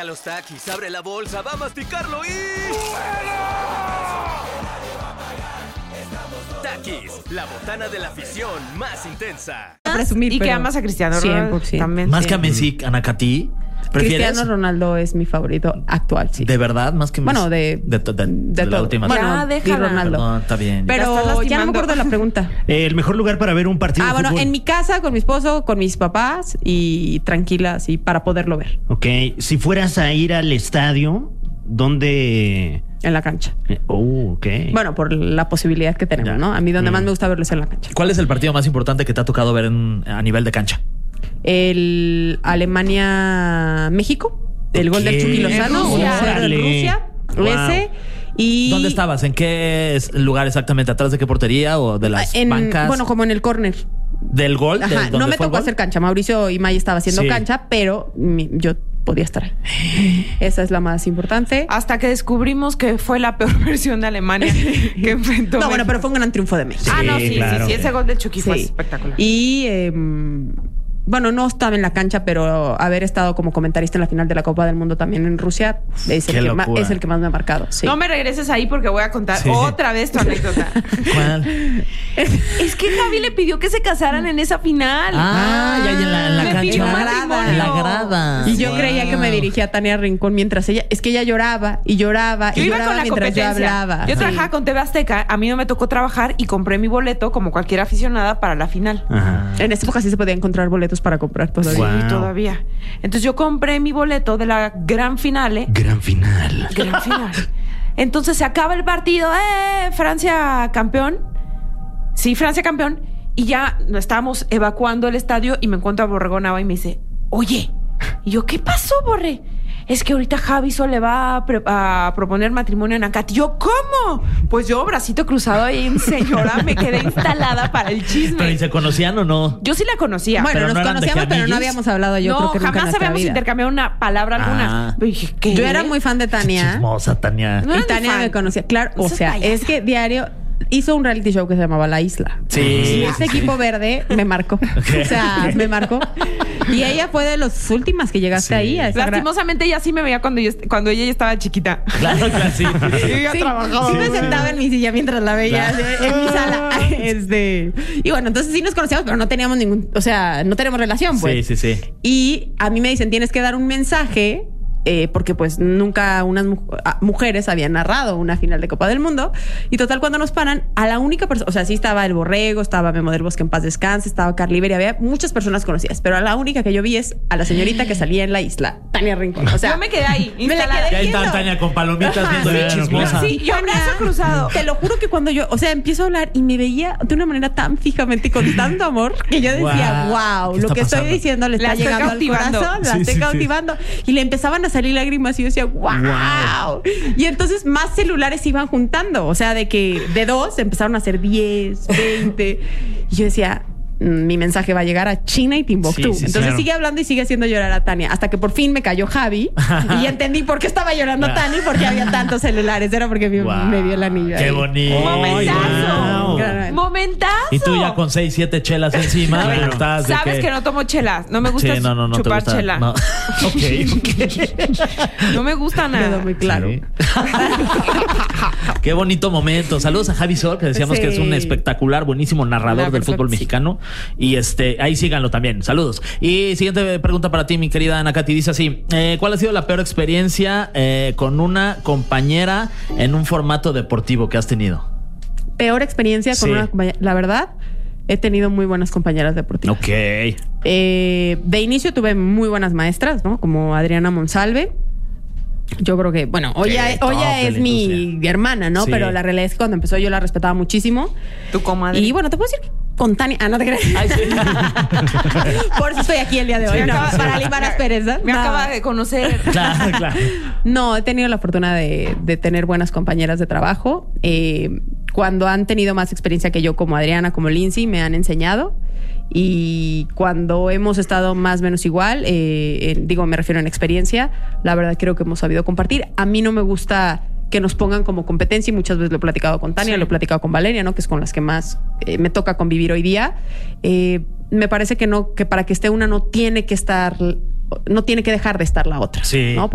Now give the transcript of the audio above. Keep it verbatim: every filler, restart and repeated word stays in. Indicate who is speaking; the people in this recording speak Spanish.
Speaker 1: A los taquis, abre la bolsa, va a masticarlo y... Taquis, la botana de la afición más intensa.
Speaker 2: Presumir,
Speaker 3: y que
Speaker 2: pero
Speaker 3: amas a Cristiano Ronaldo
Speaker 2: cien por ciento.
Speaker 3: también.
Speaker 4: Más
Speaker 3: sí.
Speaker 4: que a Messi, Anacatí. ¿Prefieres?
Speaker 2: Cristiano Ronaldo es mi favorito actual, sí.
Speaker 4: ¿De verdad? Más que Messi.
Speaker 2: Bueno, de-
Speaker 4: De, de- de-
Speaker 2: de
Speaker 4: de la
Speaker 2: todo.
Speaker 4: última.
Speaker 2: Bueno,
Speaker 3: Ya,
Speaker 2: di
Speaker 3: déjala.
Speaker 2: Ronaldo.
Speaker 4: Perdón, está bien.
Speaker 3: Ya estás
Speaker 2: Pero ya no me
Speaker 3: lastimando.
Speaker 2: acuerdo de la pregunta.
Speaker 5: Eh, el mejor lugar para ver un partido
Speaker 2: Ah,
Speaker 5: de
Speaker 2: bueno,
Speaker 5: fútbol.
Speaker 2: en mi casa, con mi esposo, con mis papás y tranquila, así, para poderlo ver
Speaker 5: Ok, si fueras a ir al estadio, ¿dónde...?
Speaker 2: en la cancha.
Speaker 5: Eh, Oh, ok.
Speaker 2: Bueno, por la posibilidad que tenemos,
Speaker 5: Ya.
Speaker 2: ¿no? A mí donde
Speaker 5: Mm.
Speaker 2: más me gusta verlo es en la cancha.
Speaker 4: ¿Cuál es el partido más importante que te ha tocado ver en- a nivel de cancha?
Speaker 2: El Alemania-México, el gol del
Speaker 5: Ok.
Speaker 2: Chucky Lozano,
Speaker 3: En
Speaker 2: uno
Speaker 3: Rusia.
Speaker 2: cero en
Speaker 5: Órale.
Speaker 2: Rusia,
Speaker 5: Wow.
Speaker 2: ese. Y
Speaker 4: ¿Dónde estabas? ¿En qué es- lugar exactamente? ¿Atrás de qué portería o de las
Speaker 2: en,
Speaker 4: bancas?
Speaker 2: Bueno, como en el córner.
Speaker 4: ¿Del gol? ¿De
Speaker 2: Ajá,
Speaker 4: dónde
Speaker 2: no me
Speaker 4: fue el
Speaker 2: tocó
Speaker 4: gol?
Speaker 2: hacer cancha. Mauricio y May estaba haciendo
Speaker 5: Sí.
Speaker 2: cancha, pero mi- yo podía estar ahí. Esa es la más importante.
Speaker 3: Hasta que descubrimos que fue la peor versión de Alemania que enfrentó.
Speaker 2: No, bueno,
Speaker 3: México.
Speaker 2: pero fue un gran triunfo de México.
Speaker 3: Ah, no, sí,
Speaker 5: claro.
Speaker 3: sí, sí. Ese gol de Chucky fue
Speaker 2: Sí.
Speaker 3: espectacular.
Speaker 2: Y eh, bueno, no estaba en la cancha, pero haber estado como comentarista en la final de la Copa del Mundo también en Rusia es
Speaker 5: Qué
Speaker 2: el, que, ma-
Speaker 5: locura.
Speaker 2: es el que más me ha marcado. Sí.
Speaker 3: No me regreses ahí porque voy a contar
Speaker 4: Sí.
Speaker 3: otra vez tu anécdota.
Speaker 4: ¿Cuál?
Speaker 3: Es que Javi le pidió que se casaran en esa final.
Speaker 4: Ah, ya en la, en la
Speaker 3: Me
Speaker 4: cancha.
Speaker 3: pidió
Speaker 2: En la
Speaker 3: matrimonio.
Speaker 4: En la grada.
Speaker 2: Y yo
Speaker 4: Wow.
Speaker 2: creía que me dirigía a Tania Rincón mientras ella... Es que ella lloraba y lloraba
Speaker 3: Yo
Speaker 2: y
Speaker 3: iba
Speaker 2: lloraba
Speaker 3: con la
Speaker 2: mientras yo
Speaker 3: competencia.
Speaker 2: hablaba.
Speaker 3: Yo
Speaker 2: Sí.
Speaker 3: trabajaba con T V Azteca. A mí no me tocó trabajar y compré mi boleto como cualquier aficionada para la final.
Speaker 5: Ajá.
Speaker 2: En esta época sí se podía encontrar boletos para comprar todavía.
Speaker 3: Sí,
Speaker 5: Wow.
Speaker 3: todavía. Entonces yo compré mi boleto de la gran finale.
Speaker 5: Gran final.
Speaker 3: Gran final. Entonces se acaba el partido. ¡Eh! Francia campeón. Sí, Francia campeón. Y ya estábamos evacuando el estadio y me encuentro a Borregón Nava y me dice, oye. Y yo, ¿qué pasó, Borre? Es que ahorita Javi solo le va a, pre- a proponer matrimonio a Nakat. Y yo, ¿cómo? Pues yo, bracito cruzado ahí en señora, me quedé instalada para el chisme.
Speaker 4: ¿Pero y se conocían o no?
Speaker 3: Yo sí la conocía.
Speaker 2: Bueno,
Speaker 4: Pero
Speaker 2: nos
Speaker 4: no eran de
Speaker 2: conocíamos,
Speaker 4: que
Speaker 2: pero no
Speaker 4: amiguis.
Speaker 2: habíamos hablado yo
Speaker 3: no,
Speaker 2: creo que nunca en
Speaker 3: jamás
Speaker 2: nuestra
Speaker 3: habíamos
Speaker 2: vida.
Speaker 3: intercambiado una palabra
Speaker 4: Ah.
Speaker 3: alguna. Pero dije, ¿qué?
Speaker 2: Yo era muy fan de Tania.
Speaker 4: Chismosa, Tania.
Speaker 3: No
Speaker 2: Y
Speaker 3: eras mi
Speaker 2: Tania
Speaker 3: fan.
Speaker 2: me conocía. Claro, o
Speaker 3: Esa
Speaker 2: sea,
Speaker 3: payasa.
Speaker 2: es que diario hizo un reality show que se llamaba La Isla.
Speaker 4: Sí,
Speaker 2: Y ese
Speaker 4: sí,
Speaker 2: equipo verde me marcó. O sea, me marcó. Y ella fue de las últimas que llegaste
Speaker 4: Sí.
Speaker 2: ahí. A esa gra-
Speaker 3: Lastimosamente ella sí me veía cuando, yo, cuando ella ya estaba chiquita.
Speaker 4: Claro, claro, sí.
Speaker 3: Ella
Speaker 2: Sí,
Speaker 3: trabajaba.
Speaker 2: sí me sentaba en mi silla mientras la veía
Speaker 4: Claro.
Speaker 2: así, en mi sala. Este, y bueno, entonces sí nos conocíamos, pero no teníamos ningún, o sea, no tenemos relación, pues.
Speaker 4: Sí, sí, sí.
Speaker 2: Y a mí me dicen, tienes que dar un mensaje, eh, porque pues nunca unas mu- a- mujeres habían narrado una final de Copa del Mundo. Y total, cuando nos paran, a la única persona, o sea, sí estaba el Borrego, estaba Memo del Bosque en paz descanse, estaba Carly Iberi, había muchas personas conocidas, pero a la única que yo vi es a la señorita que salía en La Isla, Tania Rincón. O sea,
Speaker 3: yo me quedé ahí,
Speaker 2: me la
Speaker 3: instalada.
Speaker 2: quedé
Speaker 4: Ya está
Speaker 2: viendo.
Speaker 4: Tania con palomitas viendo
Speaker 5: sí,
Speaker 4: bien chismosa.
Speaker 3: Sí, yo
Speaker 2: Tania,
Speaker 3: brazo cruzado.
Speaker 2: Te lo juro que cuando yo, o sea, empiezo a hablar y me veía de una manera tan fijamente y con tanto amor que yo decía,
Speaker 4: Guau,
Speaker 2: wow,
Speaker 4: ¿qué
Speaker 2: lo
Speaker 4: está
Speaker 2: que estoy
Speaker 4: pasando?
Speaker 2: diciendo le
Speaker 3: La
Speaker 2: está
Speaker 3: estoy
Speaker 2: llegando
Speaker 3: cautivando.
Speaker 2: al corazón, la
Speaker 4: Sí,
Speaker 2: estoy
Speaker 4: sí, sí.
Speaker 2: cautivando. Y le empezaban a salir lágrimas y yo decía, wow.
Speaker 5: Wow.
Speaker 2: Y entonces más celulares se iban juntando, o sea, de que de dos empezaron a ser diez, veinte. Y yo decía, "Mm, mi mensaje va a llegar a China y Timbuktu".
Speaker 5: Sí, sí,
Speaker 2: Entonces
Speaker 5: claro.
Speaker 2: sigue hablando y sigue haciendo llorar a Tania. Hasta que por fin me cayó Javi y entendí por qué estaba llorando Tania y por qué había tantos celulares. Era porque me,
Speaker 4: Wow.
Speaker 2: me dio el anillo.
Speaker 4: Qué
Speaker 2: ahí.
Speaker 4: bonito.
Speaker 3: Momentazo.
Speaker 4: Wow.
Speaker 2: Gran-
Speaker 3: Momentazo.
Speaker 4: Y tú ya con seis, siete chelas encima.
Speaker 5: Claro.
Speaker 4: pero estás de
Speaker 3: Sabes que... no tomo chelas. No me gusta
Speaker 4: Sí, no, no, no te
Speaker 3: chupar
Speaker 4: gusta.
Speaker 3: chela.
Speaker 4: No.
Speaker 3: No.
Speaker 4: Ok,
Speaker 3: me gusta nada.
Speaker 2: Quedó muy claro.
Speaker 4: Sí. Qué bonito momento. Saludos a Javi Sol, que decíamos
Speaker 2: Sí.
Speaker 4: que es un espectacular, buenísimo narrador
Speaker 2: La
Speaker 4: del
Speaker 2: verdad,
Speaker 4: fútbol
Speaker 2: sí.
Speaker 4: mexicano. Y este, ahí síganlo también. Saludos. Y siguiente pregunta para ti, mi querida Ana Katy. Dice así: eh, ¿cuál ha sido la peor experiencia eh, con una compañera en un formato deportivo que has tenido?
Speaker 2: Peor experiencia con
Speaker 4: Sí.
Speaker 2: una compañera. La verdad, he tenido muy buenas compañeras deportivas.
Speaker 4: Ok.
Speaker 2: Eh, de inicio tuve muy buenas maestras, ¿no? Como Adriana Monsalve. Yo creo que, bueno, hoy ya,
Speaker 4: Qué
Speaker 2: hoy ya
Speaker 4: top de
Speaker 2: es
Speaker 4: la
Speaker 2: mi
Speaker 4: industria.
Speaker 2: hermana, ¿no?
Speaker 4: Sí.
Speaker 2: Pero la realidad es que cuando empezó yo la respetaba muchísimo.
Speaker 3: Tu comadre.
Speaker 2: Y bueno, te puedo decir que con Tania. Ah, no te creas.
Speaker 4: Ay, sí.
Speaker 2: Por eso estoy aquí el día de hoy,
Speaker 3: Me
Speaker 2: ¿no?
Speaker 3: acaba-
Speaker 2: Para limar asperezas.
Speaker 3: Me
Speaker 2: No.
Speaker 3: acaba de conocer.
Speaker 4: Claro, claro.
Speaker 2: No, he tenido la fortuna de, de tener buenas compañeras de trabajo. Eh, cuando han tenido más experiencia que yo, como Adriana, como Lindsay, me han enseñado. Y cuando hemos estado más o menos igual, eh, en- digo, me refiero en experiencia, la verdad creo que hemos sabido compartir. A mí no me gusta que nos pongan como competencia y muchas veces lo he platicado con Tania,
Speaker 3: Sí.
Speaker 2: lo he platicado con Valeria, ¿no? Que es con las que más eh, me toca convivir hoy día. Eh, me parece que no, que para que esté una no tiene que estar, no tiene que dejar de estar la otra,
Speaker 4: Sí.
Speaker 2: ¿no?